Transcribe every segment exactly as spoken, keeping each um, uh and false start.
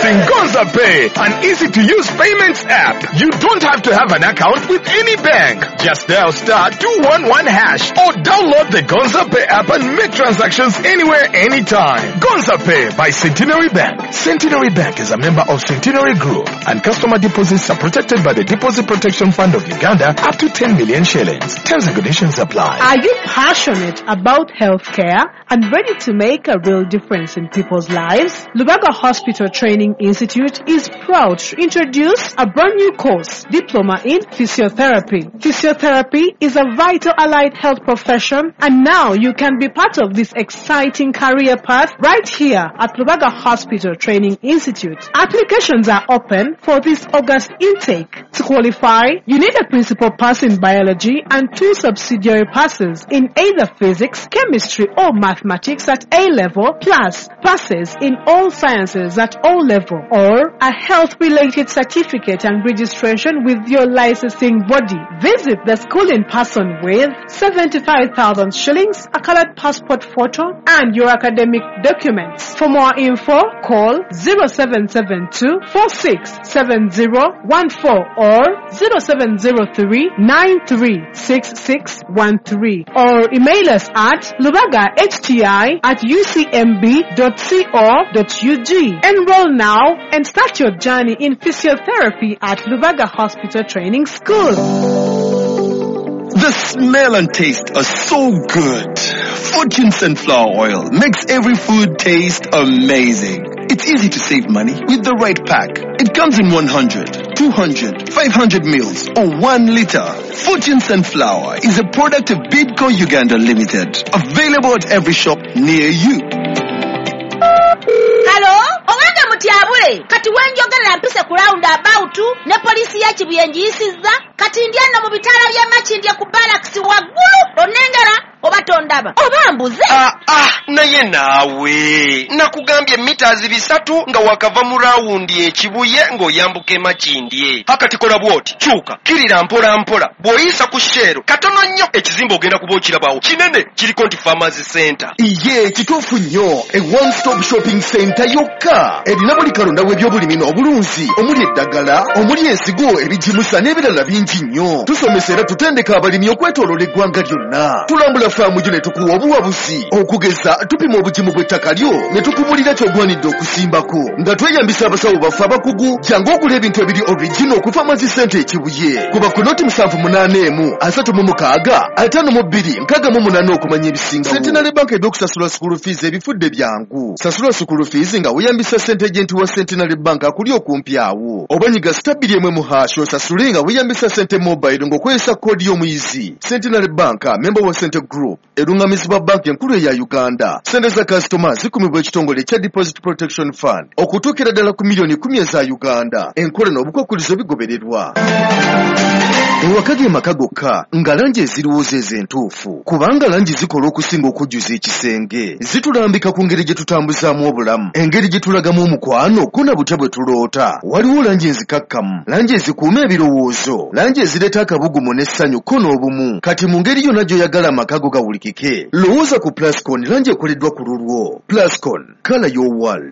Introducing Gonza Pay, an easy-to-use payments app. You don't have to have an account with any bank. Just dial star two one one hash or download the Gonza Pay app and make transactions anywhere, anytime. Gonza Pay by Centenary Bank. Centenary Bank is a member of Centenary Group, and customer deposits are protected by the Deposit Protection Fund of Uganda up to ten million shillings. Terms and conditions apply. Are you passionate about healthcare and ready to make a real difference in people's lives? Lubaga Hospital Training Institute is proud to introduce a brand new course, Diploma in Physiotherapy. Physiotherapy is a vital allied health profession, and now you can be part of this exciting career path right here at Lubaga Hospital Training Institute. Applications are open for this August intake. To qualify, you need a principal pass in biology and two subsidiary passes in either physics, chemistry, or mathematics at A level, plus passes in all sciences at O level, or a health-related certificate and registration with your licensing body. Visit the school in person with seventy-five thousand shillings, a colored passport photo, and your academic documents. For more info, call zero seven seven two four six seven zero one four or zero seven zero three nine three six six one three, or email us at lubagahti at u c m b dot co dot u g. Enroll now and start your journey in physiotherapy at Lubaga Hospital Training School. The smell and taste are so good. Fortune Sunflower Oil makes every food taste amazing. It's easy to save money with the right pack. It comes in one hundred, two hundred, five hundred mils or one liter. Fortune Sunflower is a product of Bidco Uganda Limited. Available at every shop near you. Hello? Owange mutyabule. Kati wenjogera mpise ku round about ne polisi ya Kibuyenjiyisizza. Kati ndyanna mu bitala bya Makindye ku barracks waggulu onengera obatondaba. Obambuze. Ah ah naye naawe. Nakugambye meters bisatu nga wakava mu round ekibuye ng'oyambuke Makindye. Hakati kola bwoti. Kyuka. Kirira mpola mpola. Bw'oyisa ku shero. Katono nnyo ekizimbo ogenda kuba okirabawo. Kinene kiriko nti Farmers Center. Iye kituufu nnyo. A one-stop shopping center yokka. Erina buli kalonda w'ebyobulimi n'obulunzi. Omuli eddagala, omuli ensigo, ebijimusa n'ebirala bingi nnyo. Tusomesa era tutendeka abalimi okwetooloola eggwanga lyonna. Tulambula faamu gyo ne tukuwa obuwabuzi. Okugeza tupima obugimu bw'ettaka lyo ne tukubulira ky'ogwanidde okusimbako. Nga tweyambisa abasawo baffe abakugu, jangu ogula ebintu ebiri original ku Farmers Center ekibuye. Kuba ku noti musanvu munaana emu, asatu mu mukaaga, ataano mu bbiri, nkaaga mu munaana okumanya ebisingawo. Centenary Bank eby'okusasula school fees ebifudde byangu. Sasula school fees nga weeyambisa ssente agenti wa Centenary Bank akuli okumpi awo. Oba nyiga stabiri emwe mu hashi osasule nga weeyambisa ssente mobile ng'okozesa koodi y'omuyizi. Centenary Bank, member wa Centre Group, erungamizibwa banka enkulu eya Uganda. Ssente za kasitoma zikumibwa ekitongole ekya Deposit Protection Fund okutuukira ddala ku miliyoni kumi eza Uganda. Enkola n'obukwakkulizo bigobererwa. Ewaka g'emaka gokka nga langi eziriwooza ez'entuufu, kubanga langi zikola okusinga okujjuza ekisenge. Zitulambika ku ngeri gye tutambuzaamu obulamu, engeri gye tulagamu omukwano ko na butya bwe tuloota. Waliwo langi enzikakkamu, langi ezikuuma ebirowoozo, langi ezireeta akabugumu n'essanyu ko n'obumu. Kati mu ngeri yonna gy'oyagala amaka go gawulikike, lowooza ku Plascon, langi ekoleddwa ku lulwo. Plascon, color your world.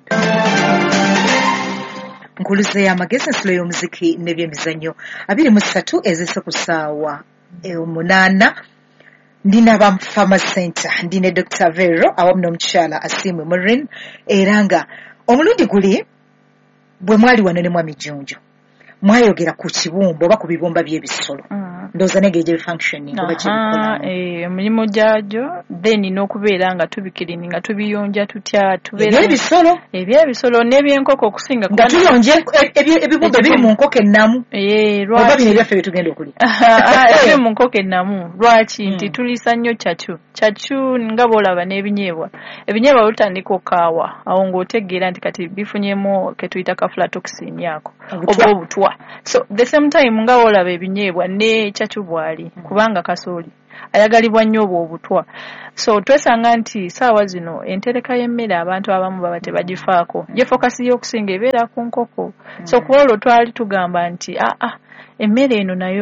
Nkuluze y'amagezi ensulo y'omuziki n'ebyemizannyo abiri mu ssatu ezise ku ssaawa omunaana. Ndina ba Farmers Center, ndine Doctor Vero awamu n'omukyala Asimwe Maureen, era nga omulundi guli bwe mwali wano ne Mwami Jjunju mwayogera ku kibumba oba ku bibumba by'ebisolo. Ndowooza negejje functioning oba kyebikola. Eh, emirimu gyagyo then n'okubeera nga tubikirini nga tubiyonja tutya tubeera ebisolo ebyebisolo n'ebyenkoko okusinga nga tuyonje ebibumba biri mu nkoko ennamu. Eh, lwaki oba bino ebyaffe byetugenda okulya ebiri mu nkoko ennamu. Lwaki nti tulisa nnyo kyacu kyacu nga boolaba n'ebinyeebwa. Ebinyeebwa lutandika okaawa awo ng'otegeera nti kati bifunyemu ke tuyita aflatoxin yako oba obutwa. So the same time nga boolaba ebinyeebwa ne kyacu bwali kubanga kasooli ayagalibwa nnyo obwo obutwa. So twesanga nti saawa zino entereka y'emmere abantu abamu baba tebagifaako, ye fokasi y'okusinga ebeera ku nkoko. So ku olwo twali tugamba nti ah ah emmere eno nayo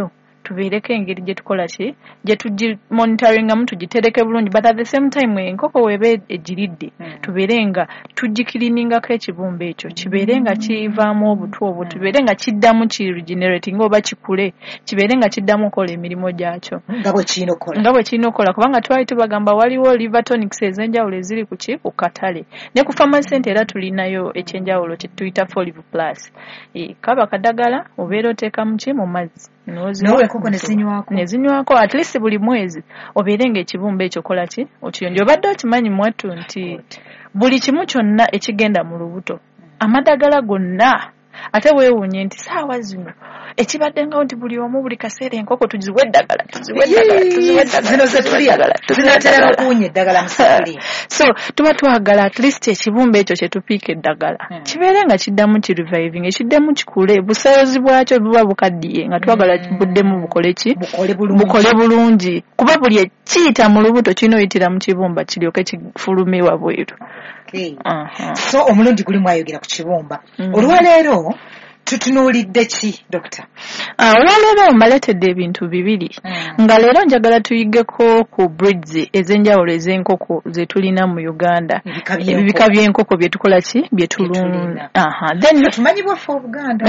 tubeereko engeri gye tukola ki gye tugimonitoringamu tugitereke bulungi but at the same time enkoko weeba egiridde tubeere nga tugikirininingako ekibumba ekyo kibeere nga kivaamu obutu obwo tubeere nga kiddamu ki regenerating oba kikule kibeere nga kiddamu okukola emirimu gyakyo nga bwe kirina okukola nga bwe kirina okukola kubanga twali tubagamba waliwo liver tonics ez'enjawulo eziri ku ki ku katale ne ku pharmacy center era tulinayo ekyenjawulo kye tuyita Foliv Plus e, kaba kadagala obeera oteeka mu ki mu mazzi nawe enkoko ne zinywako ne zinywako at least buli mwezi obeere ng'ekibumba ekyo kola ki okiyonja obadde okimanyi mwattu nti buli kimu kyonna ekigenda mu lubuto amadagala gonna ate weewuunye nti saawa zino ekibadde ngawo nti buli omu buli kaseera enkoko tuziwe eddagala tuziwe eddagala tuziwe eddagala zino ze tulya zinatera okuwunya eddagala mu safuli so tuba twagala at least ekibumba ekyo kye tupiika eddagala hmm. kibeere nga kiddamu ki reviving ekiddemu kikule busayozi bwakyo buba bukaddiye nga twagala kibuddemu bukole ki bukole bulungi kuba buli ekiyita mu lubuto kirina oyitira mu kibumba kiryoke kifulume wabweru. Okay. Uh-huh. So omulundi gulimu ayogera ku kibumba mm. olwaleero tutunuulidde ki dokita? Uh, olwaleero mbaleetedde ebintu bibiri mm. nga leero njagala tuyigeko ku breeds ez'enjawulo ez'enkoko ze tulina mu Uganda ebibika by'enkoko bye tukola ki bye tulunda aha then tumanyi bwaffe Obuganda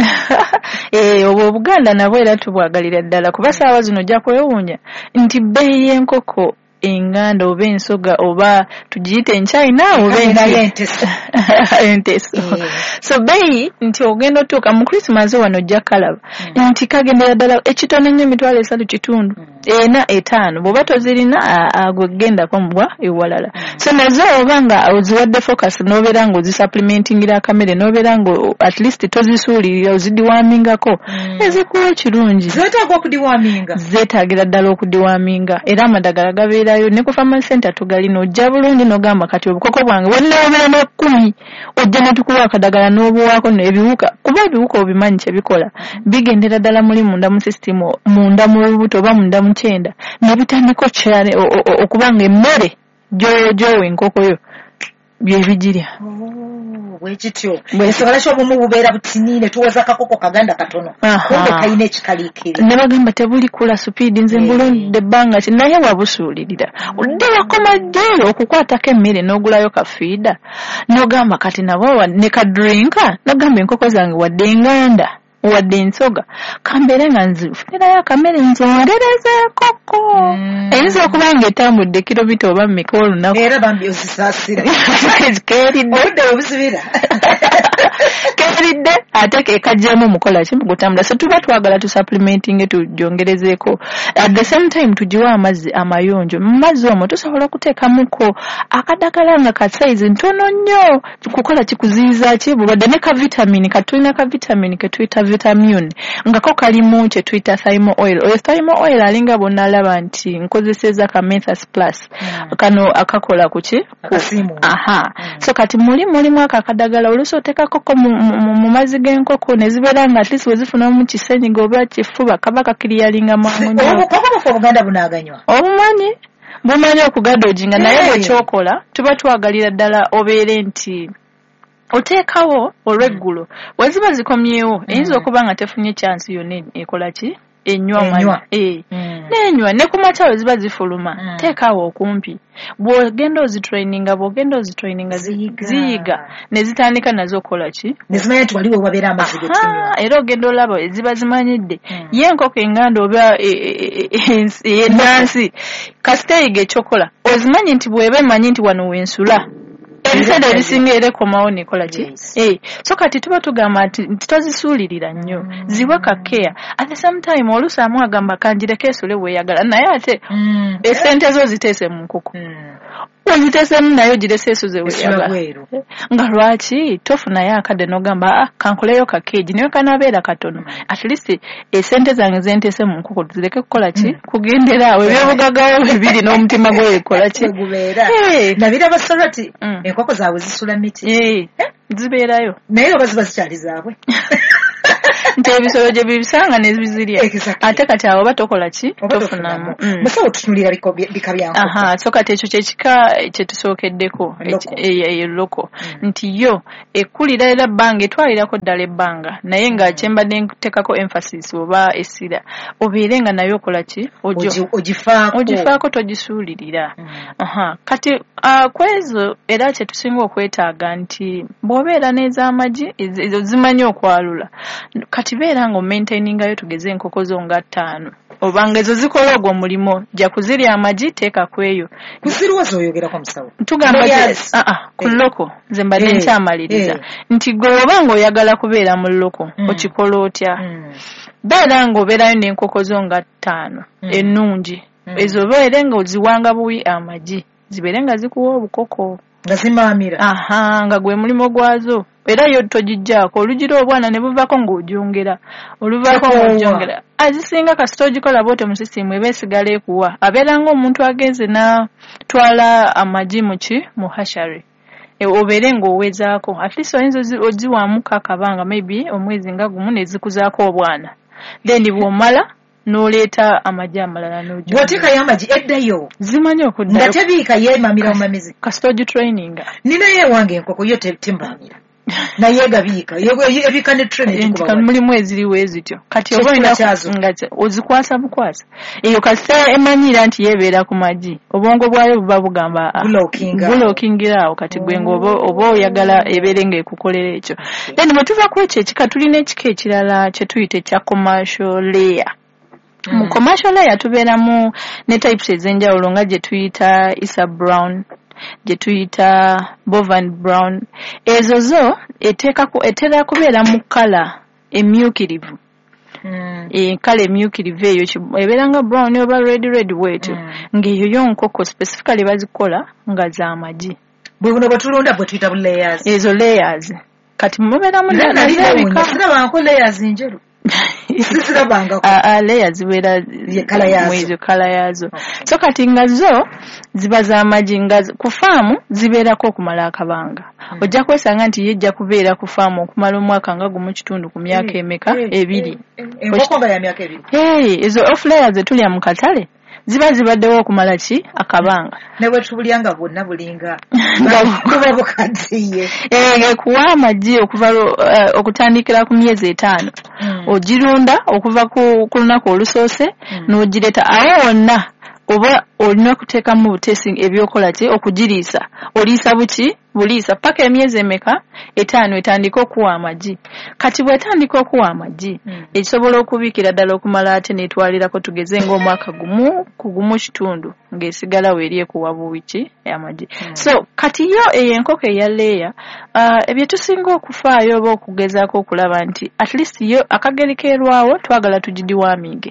eh obwo Obuganda nabwo era tubwagalira ddala kuba saawa zino ojja kwewuunya nti bbeeyi y'enkoko enganda oba ensoga oba tugiyite enchina oba enteso enteso so beyi nti ogenda otuuka mu Christmas wano ojja kalaba mm. nti kagendera ddala ekitono nnyo emitwalo esatu kitundu mm. ena etaano bw'oba tozirina agwe gendako mubwa ewalala mm. so nazo oba nga oziwadde focus n'obeera nga ozisupplementingira akamere n'obeera nga at least tozisuulirira ozidiwamingako mm. ezikuwa ekirungi zeetaaga okudiwaminga zeetaagira ddala okudiwaminga era amadagala gabeera ne ku pharmacy center tugalina ojja bulungi n'ogamba kati obukoko bwange wanneebera n'ekkumi ojja ne tukuwa akadagala n'obuwaako n'ebiwuka kuba ebiwuka obimanyi kye bikola bigendera ddala muli munda mu system munda mu lubuto oba munda mu kyenda ne bitandika kyane okuba nga emmere gy'owa enkoko yo bye bigirya bwekityo ekisobola ky'obumu bubeera butiniine tuwoza kakoko kaganda katono kumbe kalina ekikaliikirira ne bagamba tebuli kula supiidi nze mbulonde ebbanga ki naye wabusuulirira odde wakoma jjolo okukwatako emmere n'ogulayo kafiida n'ogamba kati nabo ne kadrinka n'ogamba enkoko zange wadde enganda wadde ensoga kambeere nga nzifunirayo akamere nzongereza enkoko eyinza okuba nga etambudde kilomita oba mmeka olunaku era bambi ozisaasira keeridde obudde obuzibira keeridde ate kekajjamu mukola ki mugutambula so tuba twagala tusupplementing tujongerezeeko at the same time tugiwa amazzi amayonjo mu mazzi omwo tusobola okuteekamuko akadagala nga ka size ntono nnyo kukola kikuziyiza ki bubadde ne ka vitamini katulina ka vitamini ke tuyita vitamin nga ko kalimu kye tuyita thymo oil oyo thymo oil alinga bonna alaba nti nkozeseza ka Menthas Plus mm. kano akakola kuki akasimu aha mm. so kati muli mulimu akakadagala oluso tekakoko mu mazzi g'enkoko ne zibeera nga at least wezifuna mu kisenyiga oba kifuba kabaka kiriyalinga mwamunyo obukoko bwaffe Obuganda bunaaganywa obumanyi bumanyi okugadojinga naye bwekyokola tuba twagalira ddala obeere nti oteekawo olweggulo weziba zikomyewo eyinza okuba nga tefunye chance yonna ekola ki enywa manya eh nenywa ne kumakya weziba zifuluma teekaawo okumpi bw'ogenda ozitraininga bw'ogenda ozitraininga ziyiga ne zitandika nazo kola ki ne zimanya nti waliwo wabeera amazzi ge tunywa era ogenda olaba eziba zimanyidde ye enkoko enganda oba ennansi kasiteeyiga ekyokola ozimanyi nti bw'eba emanyi nti wano wensula ebiseera ebisinga era ekomawo nekola ki eh so kati tuba tugamba nti tozisuulirira nnyo mm. ziwe kakea at the same time oluusi amu agamba kanjireko esule weeyagala naye ate mm. esente zo ziteese mu nkoko mm. oziteesemu nayo girese esuze weeyagala nga lwaki tofunayo akadde n'ogamba ah kankoleyo kakeegi naye kanaabeera katono mm. at least esente zange zenteese mu nkoko zireke kukola ki mm. kugendera awo ebyobugagawo bibiri n'omutima gwe ekola ki hey. nabira basolati mm. enkoko zaabwe zisula miti eh zibeerayo naye oba ziba zikyali zaabwe nti ebisolo gye bibisanga ne bizirya ate kati awo oba tokola ki tofunamu musawo tutunulira bika bya nkoko aha so kati ekyo kyekika kye tusookeddeko eloko nti yo ekkulira era bbanga etwalirako ddala ebbanga naye nga kyembadde ntekako emphasis oba essira obeere nga nayo okola ki ogifaako ogifaako togisuulirira aha kati kwezo era kye tusinga okwetaaga nti bw'obeera n'ez'amagi ezo zimanyi okwalula kati beera nga omaintainingayo tugeze enkoko zo nga ttaano obanga ezo zikola ogwo omulimu jja kuzirya amagi teeka kweyo kuzirwa z'oyogerako musawo tugamba aa ku loko nze mbadde nkyamaliriza nti gwe obanga oyagala kubeera mu loko okikola otya beera nga obeerayo n'enkoko zo nga ttaano ennungi ezo beere nga oziwanga buwi amagi zibeere nga zikuwa obukoko nga zimaamira aha nga gwe mulimo gwazo era yo togijjaako olugira obwana ne buvako ng'ojongera oluvaako ng'ojongera azisinga kasita ogikola bw'otyo mu sisitimu eba esigala ekuwa abeera ng'omuntu agenze n'atwala amagi mu ki mu hashare obeere ng'owezaako at least oyinza oziwaamuko akabanga maybe omwezi nga gumu ne zikuzaako obwana then bw'omala n'oleeta amagi amalala n'ojo bw'oteekayo amagi eddayo zimanyi okuddayo nga tebiika yeemamira mu mamizi kasita ogitraininga ninaye ewange enkoko yo tembamira naye gabiika ebiika ne training mulimu eziriwo ezityo kati oba nga ozikwasa bukwasa eyo kasita emanyira nti yeebeera ku magi obwongo bwayo buba bugamba bulookingira awo kati gwe nga oba oyagala ebeere ng'ekukolera ekyo then bwe tuva ku ekyo ekika tulina ekika ekirala kye tuyita ekya commercial layer mu commercial layer tubeeramu ne types ez'enjawulo nga gye tuyita Isa Brown gye tuyita Bovan Brown ezo zo etera kubeera mu kala emyukirivu kala emyukirivu eyo ebeera nga brown oba red red wetyo ng'eyo yo nkoko specifically bazikola nga z'amagi bwe buno bwe tulonda bwe tuyita bu layers ezo layers kati mubeeramu nalirabako layers njeru leya zibeera mwezo kala yazo so kati nga zo ziba z'amagi nga ku faamu zibeerako okumala akabanga ojja kwesanga nti yejja kubeera ku faamu okumala omwaka nga gumu kitundu ku myaka emeka ebiri ezo off layers zetulya mu katale ziba zibaddewo okumala ki akabanga ne bwe tubulyanga bwonna bulinga kuba bukaddiye kuwa amagi okuva okutandikira ku myezi etaano ogirunda okuva ku lunaku olusoose n'ogireeta awo wonna oba olina okuteekamu butesi ebyokola ki okugiriisa oliisa buki buliisa paka emyezi emeka etaano etandika okuwa amagi kati bw'etandika okuwa amagi ekisobola okubiikira ddala okumala ate n'etwalirako tugeze ng'omwaka gumu ku gumu kitundu ng'esigala weeri ekuwa buwiki amagi so kati yo eyo enkoko eya leeya ebyo tusinga okufaayo oba okugezaako okulaba nti at least yo akageri keerwawo twagala tugidiwaaminge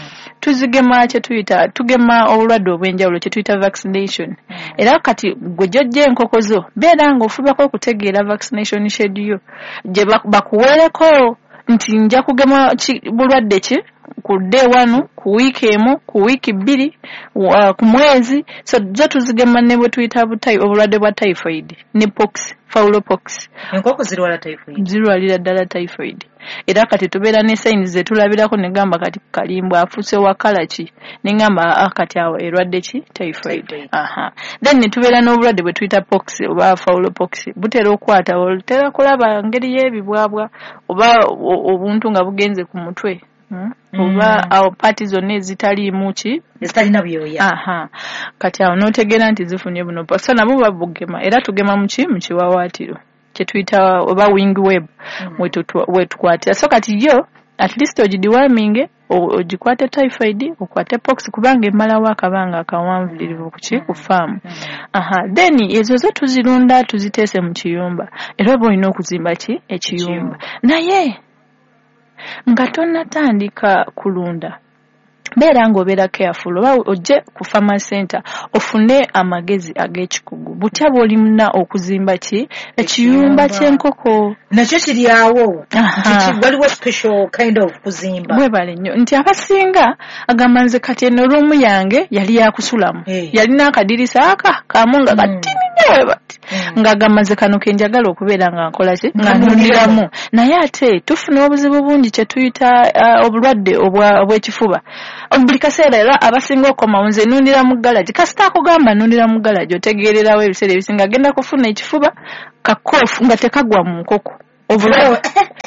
tuzigema kye tuyita tugema obulwadde obw'enjawulo kye tuyita vaccination era kati gwe gyojja enkoko zo beera ng'ofubako okutegeera vaccination schedule gye bakuweereko nti nja kugema bulwadde ki ku day one ku wiiki emu ku wiiki bbiri ku mwezi so zo tuzigema ne bwe tuyita obulwadde bwa typhoid ne pox faulopox enkoko zirwala typhoid zirwalira ddala typhoid era kati tubeera ne sayini ze tulabirako ne gamba kati kalimbwa afuuse wakala ki ne ngamba kati awo erwadde ki typhoid aha then ne tubeera n'obulwadde bwe tuyita pox oba faulopox butera okukwata olutera kulaba ngeri y'ebibwabwa oba obuntu nga bugenze ku mutwe Hmm? Mm. Oba awo pati zonna ezitaliimu ki ezitalina byoya aha kati awo n'otegeera nti zifunye buno so nabo babugema era tugema mu ki mu kiwawaatiro kye tuyita oba wing web mm. wetukwatira so kati yo at least ogidiwaminge ogikwate typhoid okwate pox kubanga emalawo akabanga akawanvulirivu kuki ku faamu aha then ezo zo tuzirunda tuziteese mu kiyumba era oba olina okuzimba ki ekiyumba naye nga tonnatandika kulunda beera ng'obeera careful oba ojje ku farmer center ofune amagezi ag'ekikugu butya bw'olimuna okuzimba ki ekiyumba ky'enkoko nakyo kiri awo nti waliwo special kind of kuzimba bwebale nnyo nti abasinga agamba nze kati eno ruumu yange yali yakusulamu hey. yalina akadirisa aka kamu nga katininewe bati mm. ng'agamba nze kano ke njagala okubeera nga nkola ki nga nnundiramu naye ate tufuna obuzibu bungi kye tuyita uh, obulwadde obw'ekifuba buli kaseera era abasinga okomawo nze nnundira mu galagi kasita akugamba nnundira mu galagi otegeererawo ebiseera ebisinga agenda kufuna ekifuba kakoofu nga tekagwa mu nkoko obulwadde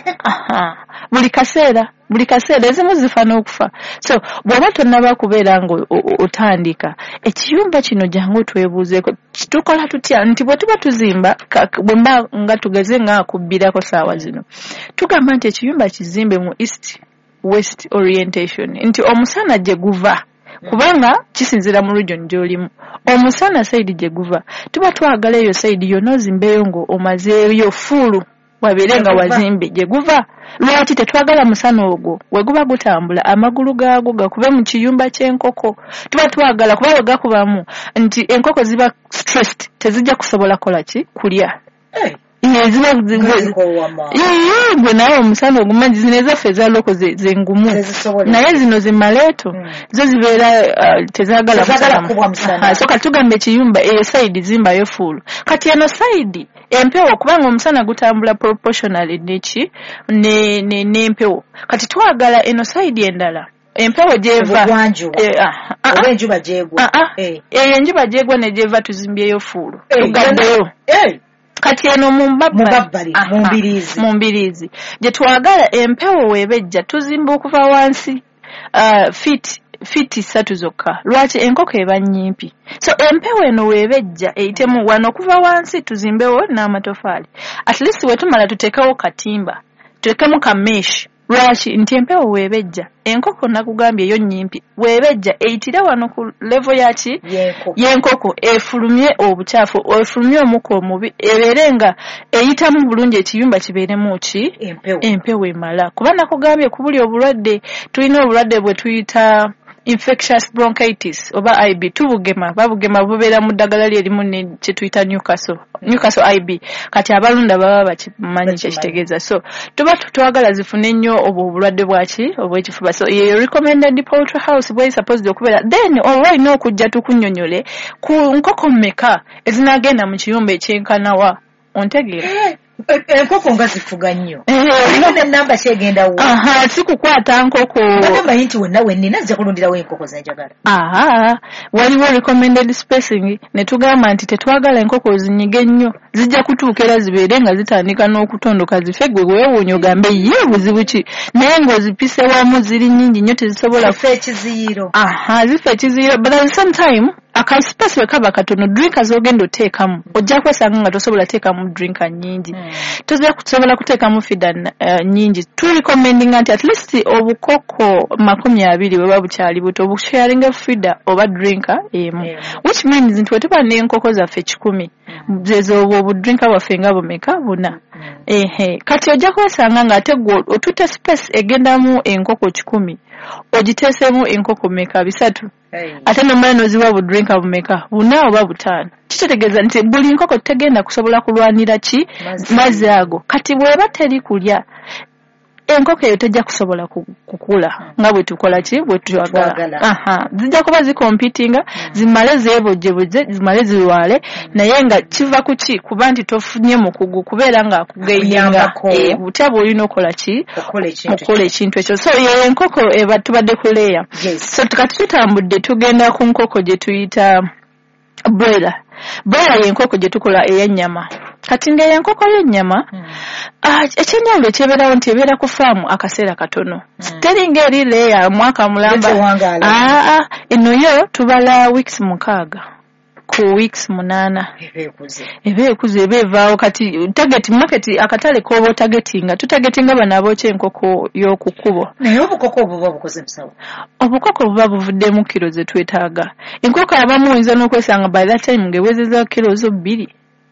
buli kaseera buli kaseera ezimu zifa n'okufa so bw'oba tonnaba kubeera nga otandika ekiyumba kino jangu twebuuzeeko tukola tutya nti bwe tuba tuzimba bwe mba nga tugeze nga akubbirako saawa zino tugamba nti ekiyumba kizimbe mu east west orientation nti omusana gye guva kubanga kisinzira mu region gy'olimu omusana saidi gye guva tuba twagala eyo saidi yonna ozimbeyo ngo omazeeyo fuulu wabeere nga wazimbe gye guva lwaki tetwagala musana ogwo we guba gutambula amagulu gaago gakube mu kiyumba ky'enkoko tuba twagala kuba we gakubamu nti enkoko ziba stressed tezijja kusobola kola ki kulya hey. Ziba gwe naye omusana ogumanyi zino ezaffe ezaloko zengumu naye zino zimaleeto zo zibeera tezaagala musana so kati tugamba ekiyumba eyo sayidi zimbayo fuulu kati eno sayidi empewo kubanga omusana gutambula proportionally neki n'empewo kati twagala eno sayidi endala empewo gyeva oba enjuba gyegwa eyo enjuba gyegwa ne gyeva tuzimbyeyo fuulu tugaddeyo kati eno mumbabali mu mbiriizi gye twagala empewo weebejja tuzimba okuva wansi uh, fit fiti ssatu zokka lwaki enkoko eba nnyimpi so empewo eno weebejja eyitemu wano okuva wansi tuzimbewo n'amatofaali at least wetumala tuteekawo katimba tuteekemu kameshi lwaki nti empewo weebejja enkoko nakugambye eyo nnyimpi weebejja eyitire wano ku level yaki y'enkoko efulumye obukyafu efulumye omukka omubi ebeere nga eyitamu bulungi ekiyumba kibeeremu ki empewo emala kuba nakugambye ku buli obulwadde tulina obulwadde bwe tuyita infectious bronchitis oba I B tubugema babugema bubeera mu ddagala lyerimu ne kye tuyita Newcastle Newcastle I B kati abalunda baba bakimanyi kye kitegeeza so tuba tutwagala zifune nnyo obwo obulwadde bwaki obw'ekifuba so ye recommended poultry house bwe supposed okubeera then olina okujja tukunnyonnyole ku nkoko mmeka ezinaagenda mu kiyumba ekyenkanawa ontegeera enkoko nga zifuga nnyo n'ennamba kyegenda wo aha sikukwata nkoko bagambaye nti wenna wennina nzija kulundirawo enkoko zenjagala aha waliwo recommended spacing ne tugamba nti tetwagala enkoko zinyige nnyo zijja kutuukera zibeere nga zitandika n'okutondoka zife gwe weewuunya ogambe ye buzibu ki naye ng'ozipise wamu ziri nnyingi nnyo tezisobola zife ekiziyiro aha zife ekiziyiro but at the same time akaspace we kaba katono drinka zogenda oteekamu ojja kwesanga nga tosobola teekamu drinka nnyingi mm. tozira kusobola kuteekamu fida uh, nnyingi turecommendinga nti at least obukoko makumi abiri bwe babukyali buto obusharinga fida oba drinka emu yeah. which means nti wetuba n'enkoko zaffe kikumi mm. zezo obwo obudrinka bwaffe nga bumeka buna mm. ehe kati ojja kwesanga nga ate gwe otute space egendamu enkoko kikumi ogiteesemu enkoko meka bisatu hey. ate nomala noziwa budrinka bumeka buna oba butaano kitegeeza nti buli nkoko tegenda kusobola kulwanira ki mazzi ago kati bw'eba teri kulya enkoko eyo tejja kusobola kukula nga bwe tukola ki bwe tuyagala aha zijja kuba zikompitinga mm. zimale zeebojjebojje zimale zirwale mm. naye nga kiva ku ki kuba nti tofunye mukugu kubeera nga akugayinga e, butya bw'olina okola ki okola ekintu ekyo so yeyo enkoko eba tubadde ku leya yes. so kati tutambudde tugenda ku nkoko gye tuyita broiler broiler y'enkoko gye tukola ey'ennyama kati nga enkoko y'ennyama mm. uh, ekyenjawulo ekyebeerawo nti ebeera ku faamu akaseera katono mm. teri ng'eri leya mwaka mulamba aa eno yo tubala weeks mukaaga ku weeks munaana eba ekuze eba evaawo kati target market akatale k'oba otagetinga tutagetinga bano abookya enkoko y'oku kkubo naye obukoko obwo buba bukoze musawo obukoko buba buvuddemu kiro ze twetaaga enkoko abamu oyinza n'okwesanga by that time ng'ewezezza kiro zo bbiri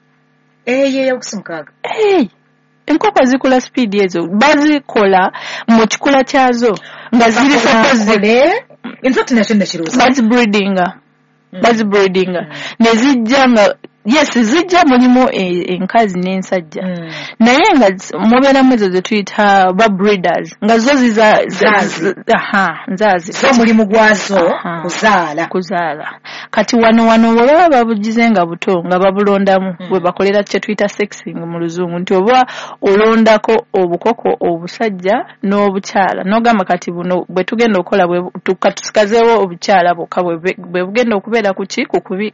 eyo eyokusimukaaga hey. enkoko zikula speed ezo bazikola mu kikula kyazo nga ziri in fact nakyo nakirowooza bazibreedinga bazibreedinga ne zijja nga yes zijja mulimu enkazi n'ensajja naye nga mubeeramu ezo ze tuyita ba breeders nga zo ziza aha nzazi so mulimu gwazo kuzaala kuzaala kati wano wano bw'olaba babugize nga buto nga babulondamu bwe bakolera kye tuyita sexing mu luzungu nti oba olondako obukoko obusajja n'obukyala n'ogamba kati buno bwe tugenda okukola bwe tukatuskazeewo obukyala bwokka bwe bugenda okubeera ku ki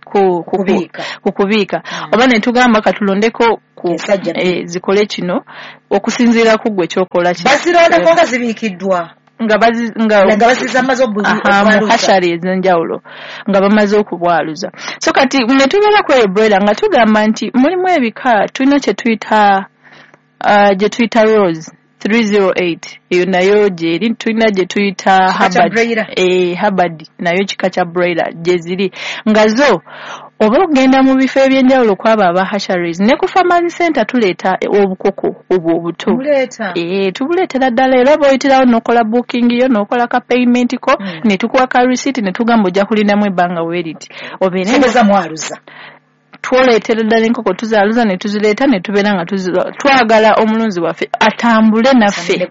kukubiika oba ne tugamba katulondeko ku eh, zikole kino okusinziira ku gwe kyokola kino bazirondako nga zibiikiddwa nga bazi nga nga basiza amaze obuzi mu hashari ez'enjawulo nga bamaze okubwaluza so kati ne tubeera ku eyo broiler nga tugamba nti mulimu ebika tulina kye tuyita uh, gye tuyita rose three oh eight eyo nayo gyeri tulina gye tuyita habad eh habad nayo kika kya broiler gye ziri nga zo oba ogenda mu bifo eby'enjawulo kwaba aba hasheries ne ku family center tuleeta obukoko obwo obuto eh tubuleetera ddala era bw'oyitirawo n'okola booking yo n'okola ka payment ko mm. ne tukuwa ka receipt ne tugamba ojja kulindamu ebbanga weeriti obeera mwaluza twoleetera ddala enkoko tuzaaluza ne tuzireeta ne tubeera nga twagala omulunzi waffe atambule naffe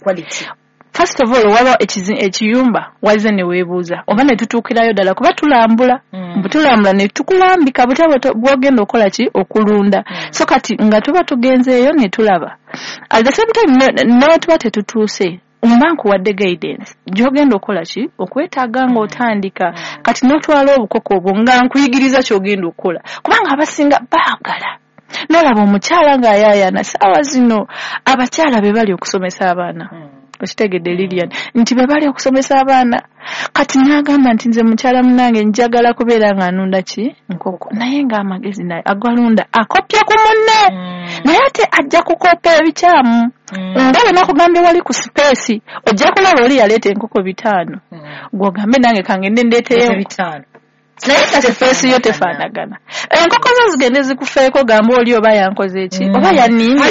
first of all waba ekiyumba waze ne weebuuza oba ne tutuukirayo ddala kuba tulambula mm. butulambula ne tukulambika butabo bwogenda okola ki okulunda mm. so kati nga tuba tugenzeeyo ne tulaba at the same time no tuba tetutuuse ombanku wadde guidance gyogenda okola ki okwetaaga nga otandika mm. kati n'otwala obukoko obwo nga nkuyigiriza kyogenda okukola kubanga abasinga baagala n'olaba omukyala ng'ayaayana saawa zino abakyala be bali okusomesa abaana mm. okitegedde Lilian nti be bali okusomesa abaana kati n'agamba nti nze mukyala munange njagala kubeera nga anunda ki nkoko naye ng'amagezi naye agalunda akopya ku munne mm. naye ate ajja kukopa ebikyamu mm. nga bwe nakugambye wali ku space ojja kulaba oli yaleeta enkoko bitaano mm. gw'ogambe nange kangende ndeeteyo bitaano naye kati feesi yo tefaanagana enkoko zo zigende zikufeeko gamba oli oba yankoze eki oba yaninye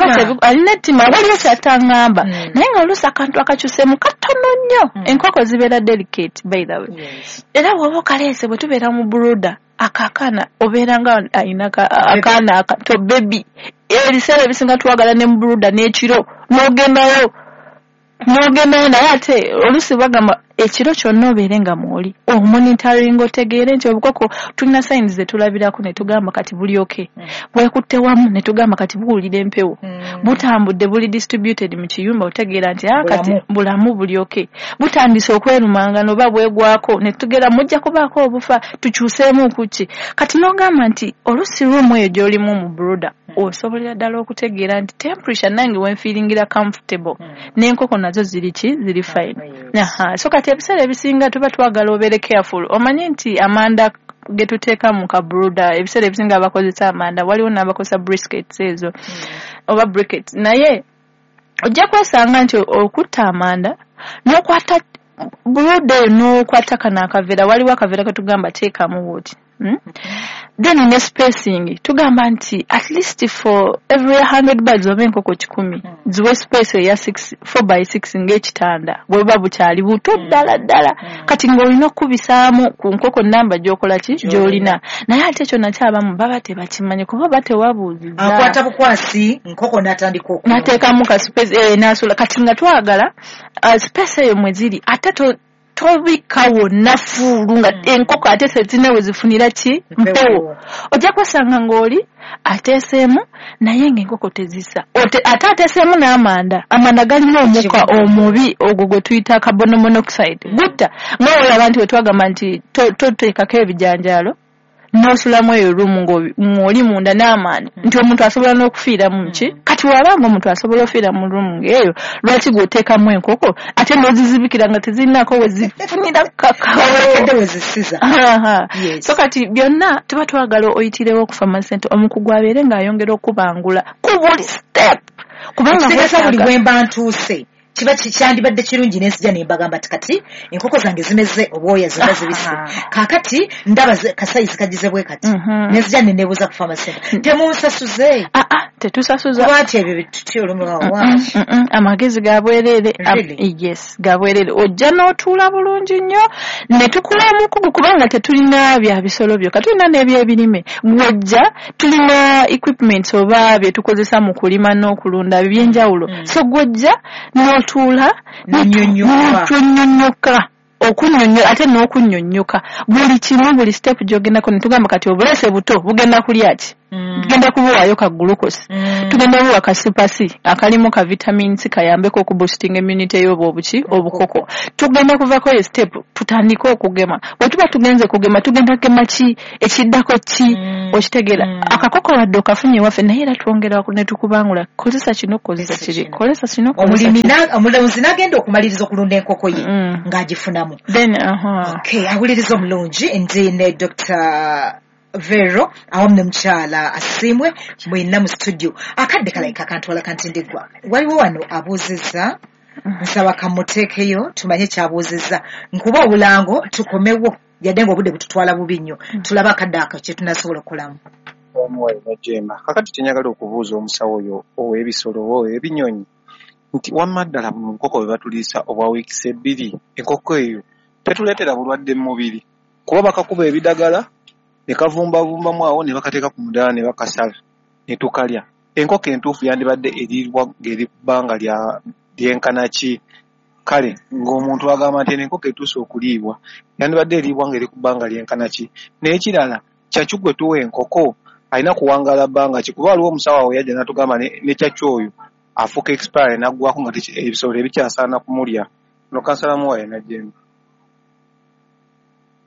alina ettima waliyo kyataŋŋamba naye nga oluusi akantu akakyusemu katono nnyo enkoko zibeera delicate by the way era bw'oba okaleese bwe tubeera mu buruda akaakaana obeera nga alina akaana akato bebi ebiseera ebisinga twagala ne mu buruda n'ekiro n'ogendayo n'ogendayo naye ate oluusi bagamba ekiro kyonna obeere nga mwoli omonitoring otegeere nti obukoko tulina sayini ze tulabirako ne tugamba kati buli oke mm. bwekutte wamu ne tugamba kati buwulira empewo mm. butambudde buli distributed mu kiyumba otegeera nti ah kati bulamu buli oke butandise okwerumanga noba bwegwako ne tugera mujja kubaako obufa tukyuseemu kuki kati n'ogamba nti olusi ruumu eyo gy'olimu mu broda mm. osobolera ddala okutegeera nti temperature nange wenfiiringira comfortable mm. n'enkoko nazo ziri ki ziri fine mm. aha so kati ebiseera ebisinga tuba twagala obeere careful omanyi nti amanda ge tuteeka mu kabruda ebiseera ebisinga abakozesa amanda waliwo n'abakozesa briskets ezo mm. oba briquettes naye ojja kwesanga nti okutta amanda n'okwata bruda eyo n'okwata kano akaveera waliwo akaveera ke tugamba teekamu wooti Hmm? Mm-hmm. Then in spacing tugamba nti at least for every one hundred birds oba enkoko kikumi mm. ziwe space ya six four by six ng'ekitanda bweba bukyali buto ddala ddala mm. kati ng'olina okubisaamu ku nkoko namba gy'okola ki gy'olina naye ate ekyo nakyabamu baba tebakimanyi kuba baba tewabuuziza akwata bukwasi nkoko n'atandika okuba nateekamu ka space eh, nasula kati nga twagala uh, space eyo mwe ziri ate to tobikawo nafulu nga mm. enkoko ate sezine wezifunira ki mpewo ojja kwesanga ng'oli ateeseemu naye ng'enkoko tezisa ate ateeseemu n'amanda amanda galina omukka omubi ogwo gwe tuyita carbon monoxide gutta ng'olaba nti wetwagamba nti toteekako ebijanjaalo n'osulamu eyo lumu ng'oli munda n'amaani nti omuntu asobola n'okufiira mu ki kati wabanga omuntu asobola ofiira mu lumu ng'eyo lwaki gw'oteekamu enkoko ate n'ozizibikira nga tezirinako wezifunira kakawedde wezisiza so kati byonna tuba twagala oyitirewo ku pharmacy center omukugu abeere ng'ayongera okubangula ku buli step kubanga buli bwe mba ntuuse kiba kyandibadde kirungi nenzija ne mbagamba kati enkoko zange zimeze obwoya zonna zibisi kakati ndaba kasayizi kagize bwe kati nenzija ne nebuuza ku pharmacy temunsasuze tetusasuza lwaki ebyo bitutya olumu amagezi gabwerere yes gabwerere ojja n'otuula bulungi nnyo ne tukula omukugu kubanga tetulina bya bisolo byo katulina n'ebyebirime gwojja tulina equipment oba bye tukozesa mu kulima n'okulunda ebyenjawulo so gwojja n'otuula n'onyonnyoka okunyonnyo ate n'okunnyonnyoka buli kimu buli step gy'ogendako ne tugamba kati obulese buto bugenda kulya ki tugenda kubuwaayo ka glucose tugenda buwa ka supasi akalimu ka vitamins kayambeko okuboosting immunity y'obwo obuki obukoko tugenda kuvako ye step tutandike okugema bwe tuba tugenze kugema tugenda kugema ki ekiddako ki okitegeera akakoko wadde okafunye waffe naye era twongera ne tukubangula kozesa kino kozesa kiri kozesa kino omulimi omulamuzi n'agenda okumaliriza okulunda enkoko ye ng'agifunamu then aha okay awuliriza omulungi ndi ne Doctor Vero awamu ne mukyala Asimwe mwenna mu studio akadde kalayika kantwala kantindigwa waliwo wano abuuzizza nsaba kamuteekeyo tumanye kyabuuzizza nkuba obulango tukomewo yadde ng'obudde bututwala bubi nnyo tulaba akadde ako kye tunasobola okulamu omuwayi najema kakati tenyagala okubuuza omusawo oyo ow'ebisolo ow'ebinyonyi nti wamma ddala mu nkoko bwe batuliisa obwa wiikisi ebbiri enkoko eyo tetuleetera bulwadde mu mubiri kuba bakakuba ebidagala ne kavumbavumbamu awo ne bakateeka ku mudaala ne bakasala ne tukalya enkoko entuufu yandibadde erirwa ng'eri ku bbanga lyenkana ki kale ng'omuntu agamba nti enkoko etuuse okuliibwa yandibadde eriibwa ng'eri ku bbanga lyenkana ki n'ekirala kyaki gwe tuwa enkoko alina kuwangaala bbanga ki kuba waliwo omusawo awo yajja n'atugamba ne kyaki oyo afuuka expire n'aggwako nga ebisolo ebikyasaana kumulya no kansalamu waye najjemba